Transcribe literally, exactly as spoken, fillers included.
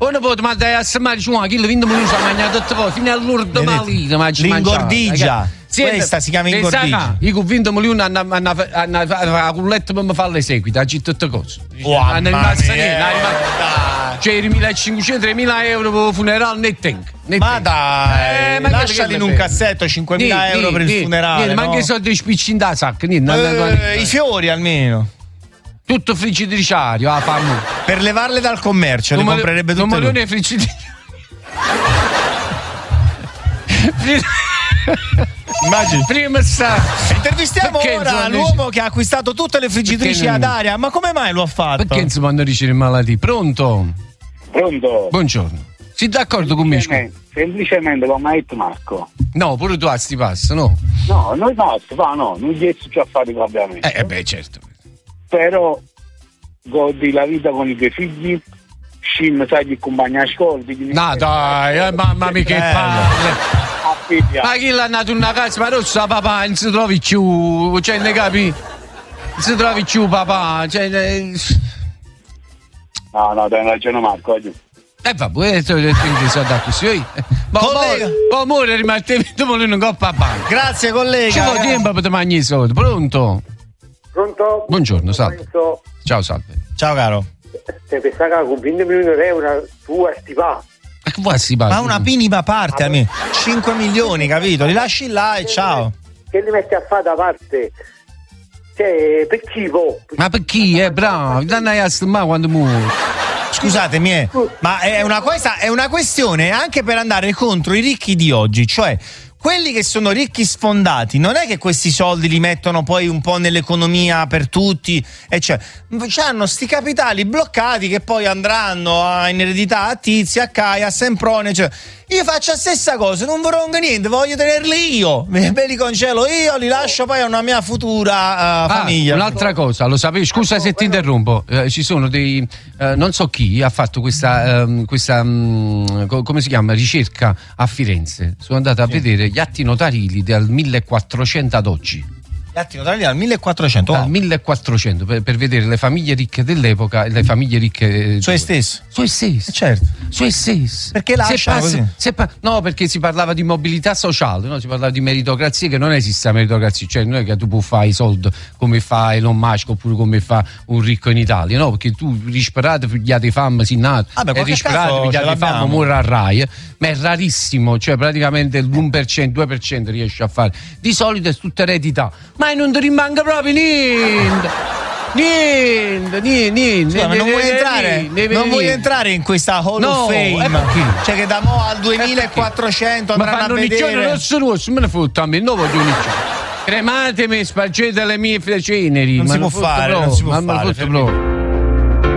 Uno può mandare a semare una chilo venti minuti a mangiare tutte cose fino all'urdo malino, ma l'ingordigia. Questa si chiama ingordigia. Io con venti milioni hanno la culletta per mi fare le seguite, a tutte cose. Hanno rimasto cioè millecinquecento tremila euro per il funerale ne tengo. Ma dai, lasciali in un cassetto cinquemila euro per il funerale. Ma anche soldi di spicci da sacco, i fiori almeno. Tutto friggitricario, ah, fammi. Per levarle dal commercio, le comprerebbe tutte. Non me ne friggitricario. Immagini. Prima sta. Intervistiamo perché ora l'uomo che ha acquistato tutte le friggitrici ad aria. Ma come mai lo ha fatto? Perché insomma non riceve malattie? Pronto? Pronto? Buongiorno. Sei d'accordo con me? Semplicemente come ha detto Marco. No, pure tu a sti passi, no? No, noi basta, va no, non gli ci a fare cambiamento. Eh beh, certo. Però godi la vita con i tuoi figli, scim sai di compagni a scuola. No dai, eh, mamma mia che palle. Ma chi l'ha nato in una casa ma rossa papà non si trovi più, cioè ne capi? Non si trovi più papà, cioè ne... No, no, dai ragione Marco, oggi. Eh vabbè, ti sono da così. Ma poi muore rimane non coppa banca. Grazie collega. Ci vuole tempo per mangiare i soldi. Pronto? Pronto? Buongiorno, salve. Ciao, salve. Ciao caro. Se pensava che con venti milioni di euro tu a stipare. Ma che vuoi stipare? Ma una minima parte a me. cinque milioni, capito? Li lasci là e ciao. Che li metti a fare da parte? Cioè, per chi può? Ma per chi? Eh, bravo. Danna a stimare quando muore. Scusatemi, eh, ma è una, questa è una questione anche per andare contro i ricchi di oggi, cioè quelli che sono ricchi sfondati, non è che questi soldi li mettono poi un po' nell'economia per tutti, e cioè hanno sti capitali bloccati che poi andranno a, in eredità a Tizi, a Caia, a Semprone, cioè io faccio la stessa cosa, non vorrò niente, voglio tenerli io, me li congelo io, li lascio poi a una mia futura uh, famiglia. Ah, un'altra cosa, lo sapevi? Scusa se ti interrompo, eh, ci sono dei, eh, non so chi ha fatto questa, um, questa um, co- come si chiama, ricerca a Firenze, sono andato a sì. vedere gli atti notarili dal millequattrocento ad oggi. Gli atti notarili dal millequattrocento? Dal millequattrocento, per, per vedere le famiglie ricche dell'epoca e le famiglie ricche... Sue stesse? Sue stesse. Certo. Sue stesse. Perché lasciano così? Se pa- no, perché si parlava di mobilità sociale, no? Si parlava di meritocrazia, che non esiste la meritocrazia, cioè non è che tu puoi fare i soldi come fa Elon Musk oppure come fa un ricco in Italia, no? Perché tu risperato figliate di fama si nato ah, beh, e risperato figliate di fama muore a Rai, eh? Ma è rarissimo, cioè praticamente l'uno per cento, due per cento riesce a fare. Di solito è tutta eredità, ma non ti rimanga proprio niente. Niente, niente, niente. Scusa, ma non vuoi entrare? Niente, non vuoi entrare in questa Hall no, of Fame? Cioè che da mo al duemilaquattrocento andranno a vedere. Ma fanno un rosso, me ne foto a me, non voglio un Crematemi, spargete le mie ceneri. Non si può fare, non si può fare.